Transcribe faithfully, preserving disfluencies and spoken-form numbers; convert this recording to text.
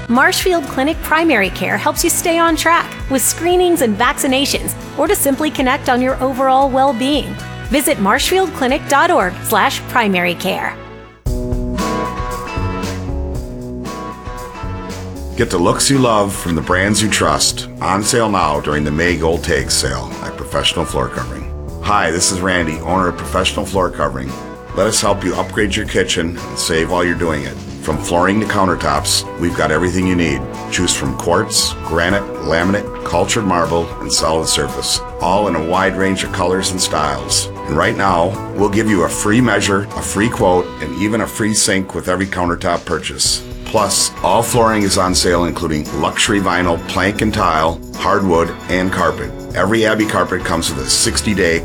Marshfield Clinic Primary Care helps you stay on track with screenings and vaccinations, or to simply connect on your overall well-being. Visit marshfield clinic dot org slash primary care. Get the looks you love from the brands you trust. On sale now during the May Gold Tag sale at Professional Floor Covering. Hi, this is Randy, owner of Professional Floor Covering. Let us help you upgrade your kitchen and save while you're doing it. From flooring to countertops, we've got everything you need. Choose from quartz, granite, laminate, cultured marble, and solid surface, all in a wide range of colors and styles. And right now, we'll give you a free measure, a free quote, and even a free sink with every countertop purchase. Plus, all flooring is on sale, including luxury vinyl, plank and tile, hardwood, and carpet. Every Abbey carpet comes with a sixty-day